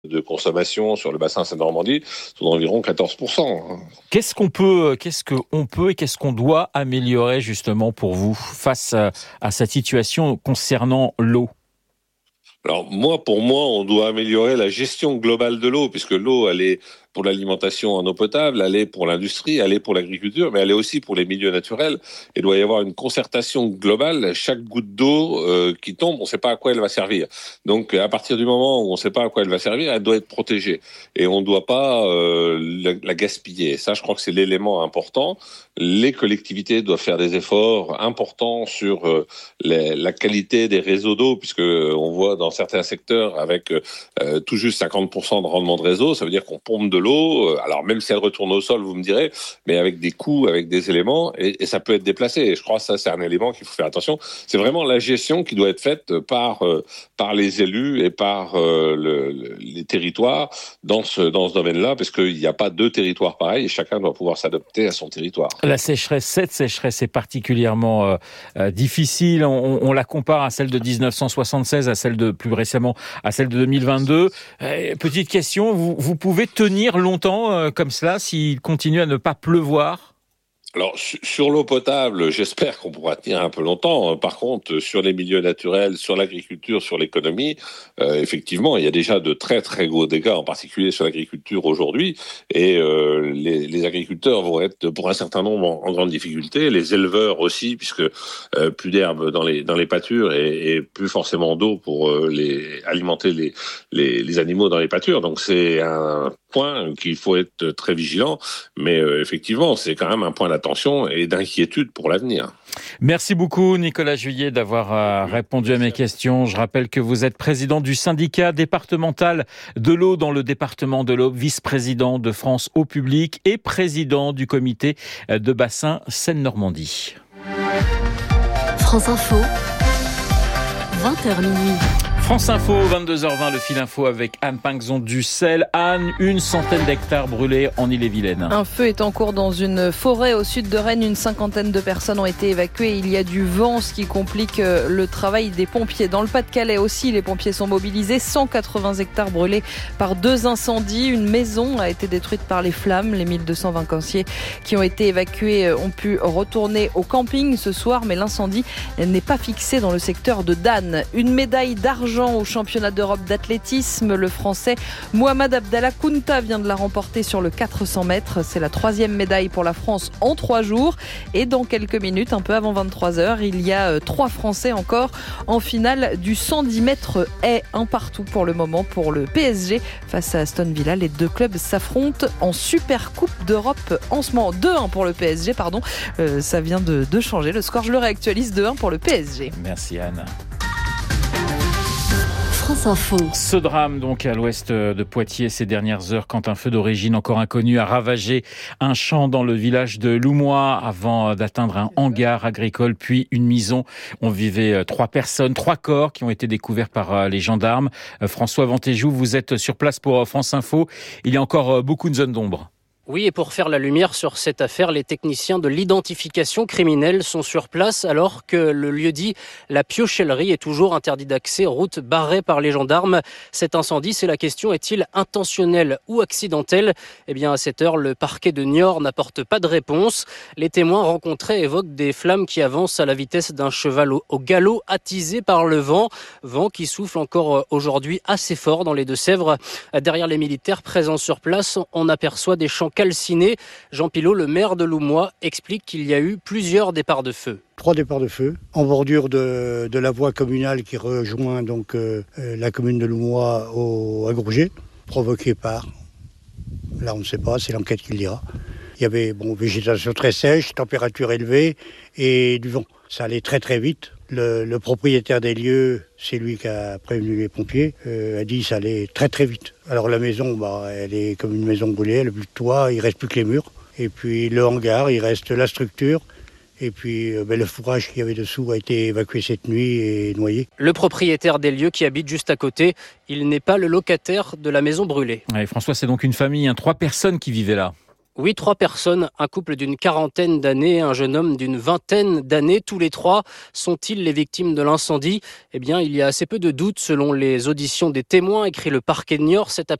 de consommation sur le bassin Seine-Normandie sont d'environ 14%. Qu'est-ce qu'on peut et qu'est-ce qu'on doit améliorer justement pour vous face à cette situation concernant l'eau ? Alors pour moi, on doit améliorer la gestion globale de l'eau, puisque l'eau, elle est pour l'alimentation en eau potable, elle est pour l'industrie, elle est pour l'agriculture, mais elle est aussi pour les milieux naturels. Il doit y avoir une concertation globale. Chaque goutte d'eau qui tombe, on ne sait pas à quoi elle va servir. Donc, à partir du moment où on ne sait pas à quoi elle va servir, elle doit être protégée. Et on ne doit pas la gaspiller. Ça, je crois que c'est l'élément important. Les collectivités doivent faire des efforts importants sur la qualité des réseaux d'eau, puisque on voit dans certains secteurs avec tout juste 50% de rendement de réseau, ça veut dire qu'on pompe de l'eau, alors même si elle retourne au sol, vous me direz, mais avec des coûts, avec des éléments, et ça peut être déplacé. Et je crois que ça, c'est un élément qu'il faut faire attention. C'est vraiment la gestion qui doit être faite par les élus et par les territoires dans ce domaine-là, parce qu'il n'y a pas deux territoires pareils, et chacun doit pouvoir s'adapter à son territoire. Cette sécheresse est particulièrement difficile. On la compare à celle de 1976, à celle de plus récemment, à celle de 2022. Petite question, vous pouvez tenir longtemps comme cela s'il continue à ne pas pleuvoir ? Alors, sur l'eau potable, j'espère qu'on pourra tenir un peu longtemps. Par contre, sur les milieux naturels, sur l'agriculture, sur l'économie, effectivement, il y a déjà de très, très gros dégâts, en particulier sur l'agriculture aujourd'hui. Et les agriculteurs vont être, pour un certain nombre, en grande difficulté. Les éleveurs aussi, puisque plus d'herbe dans les pâtures et plus forcément d'eau pour alimenter les animaux dans les pâtures. Donc, c'est un point qu'il faut être très vigilant. Mais effectivement, c'est quand même un point d'attention et d'inquiétude pour l'avenir. Merci beaucoup Nicolas Juillet d'avoir répondu à mes questions. Je rappelle que vous êtes président du syndicat départemental de l'eau dans le département de l'Aube, vice-président de France Eau Publique et président du comité de bassin Seine-Normandie. France Info, 20h minuit. France Info, 22h20, le fil info avec Anne Pinxon-Dussel. Anne, 100 d'hectares brûlés en Ille-et-Vilaine. Un feu est en cours dans une forêt au sud de Rennes. Une cinquantaine de personnes ont été évacuées. Il y a du vent, ce qui complique le travail des pompiers. Dans le Pas-de-Calais aussi, les pompiers sont mobilisés. 180 hectares brûlés par 2 incendies. Une maison a été détruite par les flammes. Les 1200 vacanciers qui ont été évacués ont pu retourner au camping ce soir, mais l'incendie n'est pas fixé dans le secteur de Dan. Une médaille d'argent au championnat d'Europe d'athlétisme. Le Français Mohamed Abdallah Kounta vient de la remporter sur le 400 mètres. C'est la 3e médaille pour la France en 3 jours. Et dans quelques minutes, un peu avant 23h, il y a 3 Français encore en finale du 110 mètres haies. Un partout pour le moment pour le PSG face à Aston Villa. Les 2 clubs s'affrontent en Super Coupe d'Europe en ce moment. 2-1 pour le PSG, pardon. Ça vient de changer. Le score, je le réactualise, 2-1 pour le PSG. Merci Anne. France Info. Ce drame donc à l'ouest de Poitiers ces dernières heures quand un feu d'origine encore inconnue a ravagé un champ dans le village de Loumois avant d'atteindre un hangar agricole puis une maison. On vivait 3 personnes, 3 corps qui ont été découverts par les gendarmes. François Ventéjou, vous êtes sur place pour France Info. Il y a encore beaucoup de zones d'ombre. Oui, et pour faire la lumière sur cette affaire, les techniciens de l'identification criminelle sont sur place alors que le lieu-dit, la piochellerie, est toujours interdit d'accès, route barrée par les gendarmes. Cet incendie, c'est la question, est-il intentionnel ou accidentel ? Eh bien, à cette heure, le parquet de Niort n'apporte pas de réponse. Les témoins rencontrés évoquent des flammes qui avancent à la vitesse d'un cheval au galop, attisé par le vent qui souffle encore aujourd'hui assez fort dans les Deux-Sèvres. Derrière les militaires présents sur place, on aperçoit des champs calciné. Jean Pilot, le maire de Loumois, explique qu'il y a eu plusieurs départs de feu. 3 départs de feu en bordure de la voie communale qui rejoint donc la commune de Loumois à Gourget, provoqués par, là on ne sait pas, c'est l'enquête qui le dira. Il y avait végétation très sèche, température élevée et du vent. Ça allait très très vite. Le propriétaire des lieux, c'est lui qui a prévenu les pompiers, a dit que ça allait très très vite. Alors la maison, elle est comme une maison brûlée, elle n'a plus de toit, il ne reste plus que les murs. Et puis le hangar, il reste la structure. Et puis le fourrage qu'il y avait dessous a été évacué cette nuit et noyé. Le propriétaire des lieux qui habite juste à côté, il n'est pas le locataire de la maison brûlée. Ouais, François, c'est donc une famille, 3 personnes qui vivaient là. Oui, 3 personnes, un couple d'une quarantaine d'années, un jeune homme d'une vingtaine d'années. Tous les 3 sont-ils les victimes de l'incendie ? Eh bien, il y a assez peu de doutes selon les auditions des témoins, écrit le parquet de Niort cet après-midi.